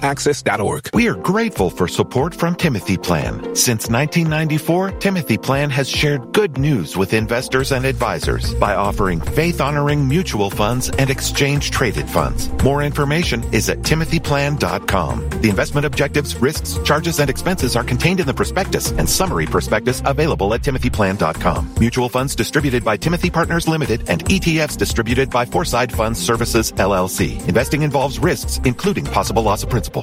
Access.org. We are grateful for support from Timothy Plan. Since 1994, Timothy Plan has shared good news with investors and advisors by offering faith-honoring mutual funds and exchange-traded funds. More information is at timothyplan.com. The investment objectives, risks, charges, and expenses are contained in the prospectus and summary prospectus available at timothyplan.com. Mutual funds distributed by Timothy Partners Limited and ETFs distributed by Foreside Funds Services, LLC. Investing involves risks, including possible loss of principal.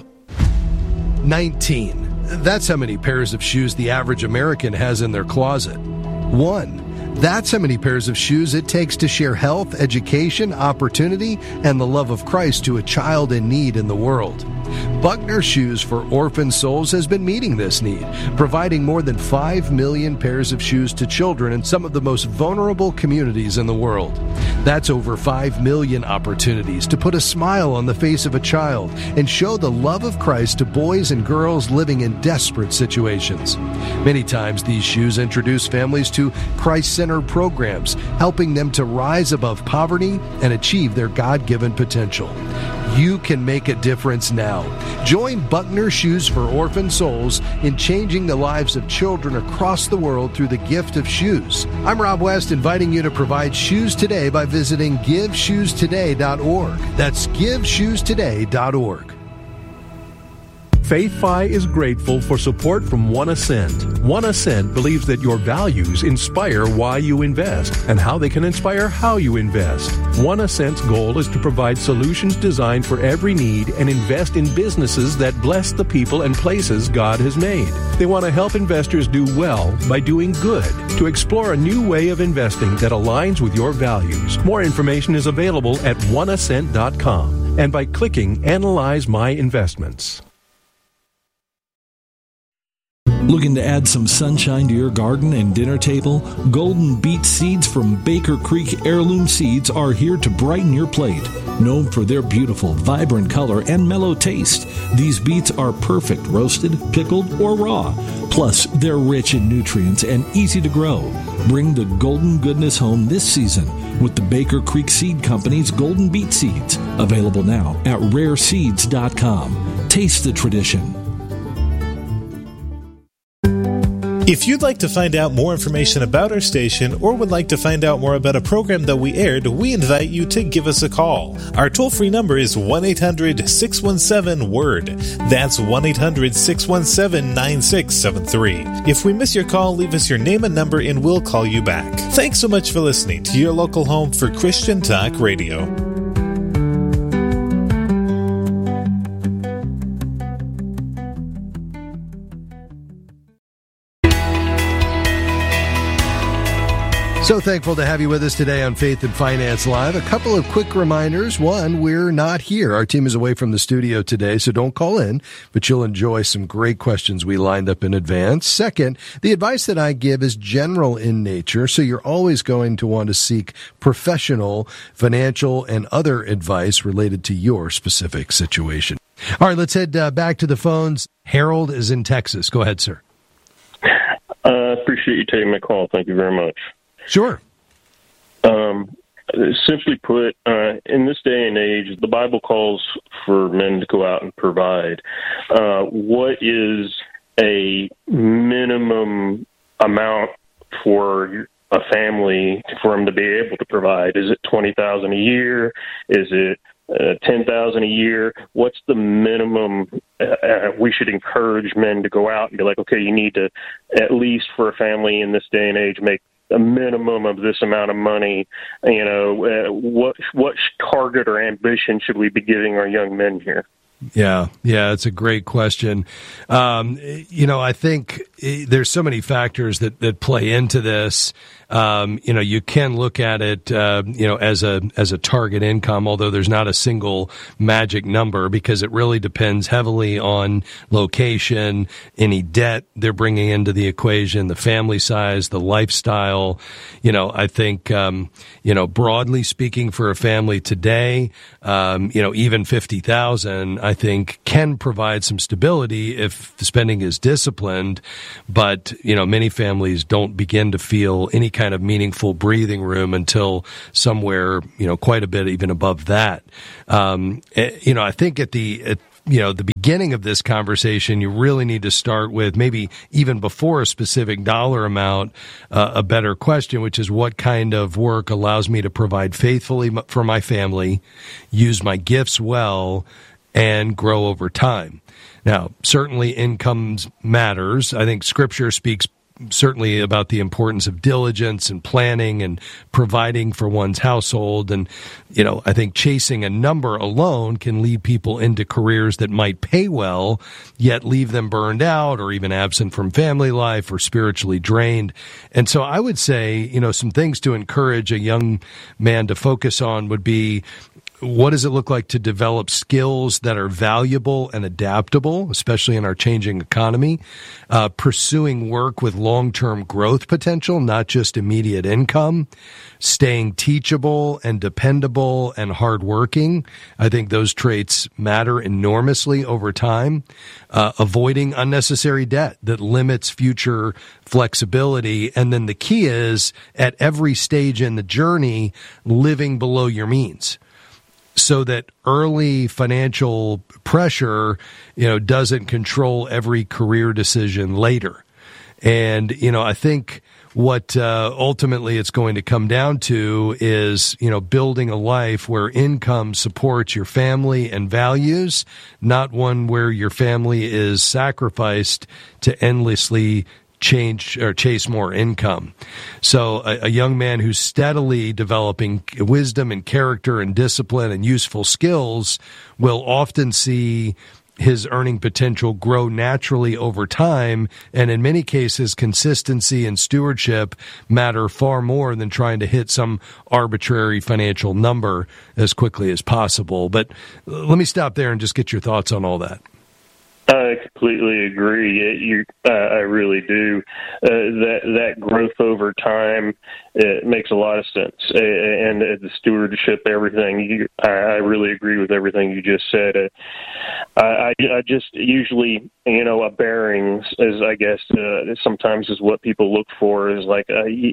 19. That's how many pairs of shoes the average American has in their closet. 1. That's how many pairs of shoes it takes to share health, education, opportunity, and the love of Christ to a child in need in the world. Buckner Shoes for Orphan Souls has been meeting this need, providing more than 5 million pairs of shoes to children in some of the most vulnerable communities in the world. That's over 5 million opportunities to put a smile on the face of a child and show the love of Christ to boys and girls living in desperate situations. Many times these shoes introduce families to Christ-centered programs, helping them to rise above poverty and achieve their God-given potential. You can make a difference now. Join Buckner Shoes for Orphan Souls in changing the lives of children across the world through the gift of shoes. I'm Rob West, inviting you to provide shoes today by visiting GiveShoesToday.org. That's GiveShoesToday.org. FaithFi is grateful for support from One Ascent. One Ascent believes that your values inspire why you invest and how they can inspire how you invest. One Ascent's goal is to provide solutions designed for every need and invest in businesses that bless the people and places God has made. They want to help investors do well by doing good, to explore a new way of investing that aligns with your values. More information is available at oneascent.com and by clicking Analyze My Investments. Looking to add some sunshine to your garden and dinner table? Golden Beet seeds from Baker Creek Heirloom Seeds are here to brighten your plate. Known for their beautiful, vibrant color and mellow taste, these beets are perfect roasted, pickled, or raw. Plus, they're rich in nutrients and easy to grow. Bring the golden goodness home this season with the Baker Creek Seed Company's Golden Beet Seeds. Available now at rareseeds.com. Taste the tradition. If you'd like to find out more information about our station or would like to find out more about a program that we aired, we invite you to give us a call. Our toll-free number is 1-800-617-WORD. That's 1-800-617-9673. If we miss your call, leave us your name and number and we'll call you back. Thanks so much for listening to your local home for Christian Talk Radio. So thankful to have you with us today on Faith and Finance Live. A couple of quick reminders. One, we're not here. Our team is away from the studio today, so don't call in, but you'll enjoy some great questions we lined up in advance. Second, the advice that I give is general in nature, so you're always going to want to seek professional, financial, and other advice related to your specific situation. All right, let's head back to the phones. Harold is in Texas. Go ahead, sir. Appreciate you taking my call. Thank you very much. Sure. Simply put, in this day and age, the Bible calls for men to go out and provide. What is a minimum amount for a family for them to be able to provide? Is it $20,000 a year? Is it $10,000 a year? What's the minimum? We should encourage men to go out and be like, okay, you need to, at least for a family in this day and age, make a minimum of this amount of money. You know, what target or ambition should we be giving our young men here? Yeah, it's a great question. I think there's so many factors that play into this. You can look at it, as a target income, although there's not a single magic number because it really depends heavily on location, any debt they're bringing into the equation, the family size, the lifestyle. I think, broadly speaking for a family today, even 50,000, I think can provide some stability if the spending is disciplined. But, many families don't begin to feel any kind of meaningful breathing room until somewhere, quite a bit even above that. I think at the beginning of this conversation, you really need to start with, maybe even before a specific dollar amount, a better question, which is what kind of work allows me to provide faithfully for my family, use my gifts well, and grow over time. Now, certainly income matters. I think Scripture speaks certainly about the importance of diligence and planning and providing for one's household. And, I think chasing a number alone can lead people into careers that might pay well, yet leave them burned out or even absent from family life or spiritually drained. And so I would say, some things to encourage a young man to focus on would be, what does it look like to develop skills that are valuable and adaptable, especially in our changing economy? Pursuing work with long-term growth potential, not just immediate income. Staying teachable and dependable and hardworking. I think those traits matter enormously over time. Avoiding unnecessary debt that limits future flexibility. And then the key is, at every stage in the journey, living below your means, so that early financial pressure, doesn't control every career decision later. And, I think what ultimately it's going to come down to is, building a life where income supports your family and values, not one where your family is sacrificed to endlessly chase more income. So a young man who's steadily developing wisdom and character and discipline and useful skills will often see his earning potential grow naturally over time. And in many cases, consistency and stewardship matter far more than trying to hit some arbitrary financial number as quickly as possible. But let me stop there and just get your thoughts on all that. I completely agree. I really do. That growth over time, it makes a lot of sense. And the stewardship, everything. I really agree with everything you just said. I just usually, a bearings is, I guess, sometimes is what people look for. Is like,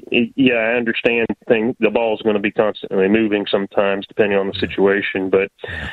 I understand the ball's going to be constantly moving sometimes, depending on the situation. But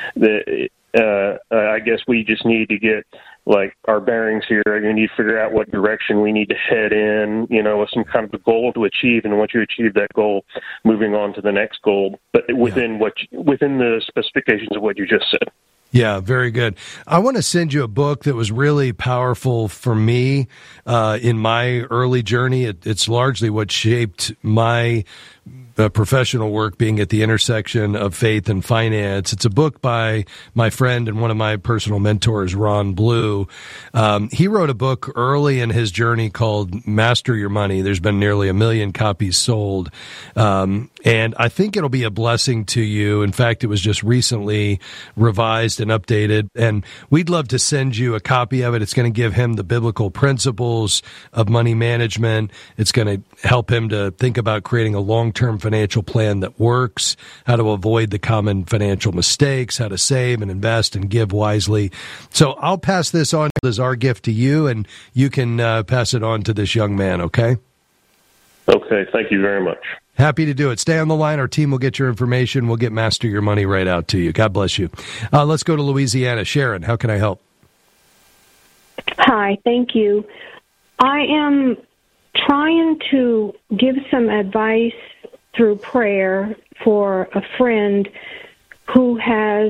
I guess we just need to get our bearings here. We need to figure out what direction we need to head in, with some kind of a goal to achieve. And once you achieve that goal, moving on to the next goal, but within the specifications of what you just said. Yeah, very good. I want to send you a book that was really powerful for me in my early journey. It's largely what shaped my professional work, being at the intersection of faith and finance. It's a book by my friend and one of my personal mentors, Ron Blue. He wrote a book early in his journey called Master Your Money. There's been nearly 1 million copies sold. And I think it'll be a blessing to you. In fact, it was just recently revised and updated. And we'd love to send you a copy of it. It's going to give him the biblical principles of money management. It's going to help him to think about creating a long-term financial plan that works, how to avoid the common financial mistakes, how to save and invest and give wisely. So I'll pass this on as our gift to you, and you can pass it on to this young man, okay? Okay, thank you very much. Happy to do it. Stay on the line. Our team will get your information. We'll get Master Your Money right out to you. God bless you. Let's go to Louisiana. Sharon, how can I help? Hi, thank you. I am trying to give some advice through prayer for a friend who has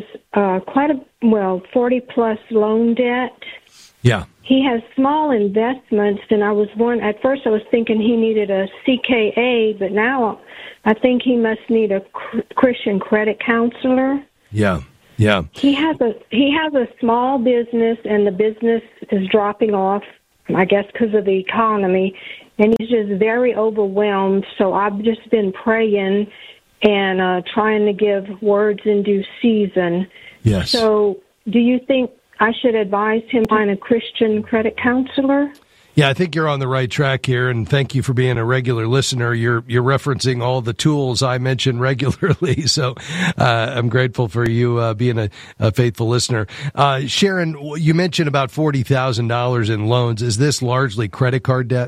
40-plus loan debt. Yeah. He has small investments, and at first I was thinking he needed a CKA, but now I think he must need a Christian credit counselor. Yeah. Yeah. He has a small business, and the business is dropping off, I guess because of the economy, and he's just very overwhelmed. So I've just been praying and trying to give words in due season. Yes. So do you think I should advise him to find a Christian credit counselor? Yeah, I think you're on the right track here, and thank you for being a regular listener. You're referencing all the tools I mention regularly, so I'm grateful for you being a faithful listener. Sharon, you mentioned about $40,000 in loans. Is this largely credit card debt?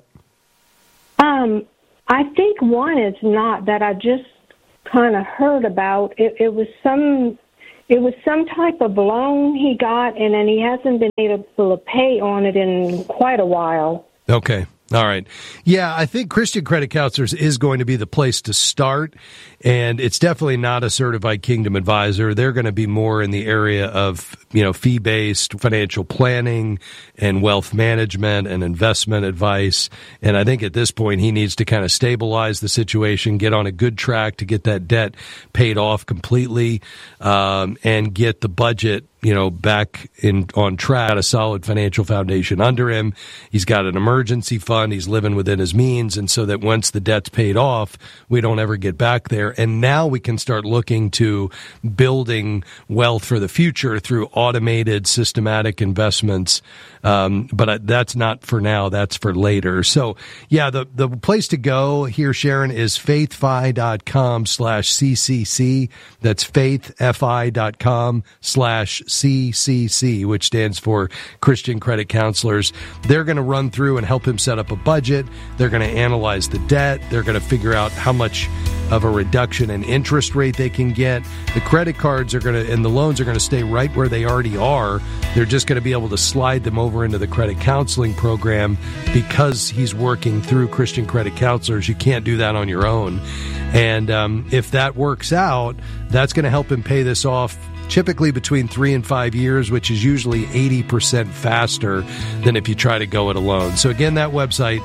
I think one is not, that I just kind of heard about. It was some It was some type of loan he got, and then he hasn't been able to pay on it in quite a while. Okay. All right. Yeah, I think Christian Credit Counselors is going to be the place to start, and it's definitely not a certified Kingdom advisor. They're going to be more in the area of, fee-based financial planning and wealth management and investment advice. And I think at this point he needs to kind of stabilize the situation, get on a good track to get that debt paid off completely, and get the budget back on track, a solid financial foundation under him. He's got an emergency fund. He's living within his means. And so that once the debt's paid off, we don't ever get back there. And now we can start looking to building wealth for the future through automated, systematic investments. But that's not for now. That's for later. So yeah, the place to go here, Sharon, is faithfi.com/CCC. That's faithfi.com/CCC, which stands for Christian Credit Counselors. They're going to run through and help him set up a budget. They're going to analyze the debt. They're going to figure out how much of a reduction in interest rate they can get. The credit cards are going to, and the loans are going to stay right where they already are. They're just going to be able to slide them over into the credit counseling program because he's working through Christian Credit Counselors. You can't do that on your own. And if that works out, that's going to help him pay this off typically between 3 and 5 years, which is usually 80% faster than if you try to go it alone. So again, that website,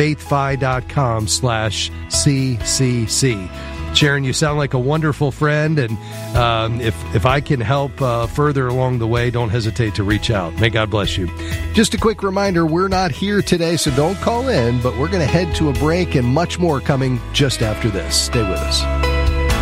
faithfi.com/CCC. Sharon, you sound like a wonderful friend, and if I can help further along the way, don't hesitate to reach out. May God bless you. Just a quick reminder, we're not here today, so don't call in, but we're going to head to a break and much more coming just after this. Stay with us.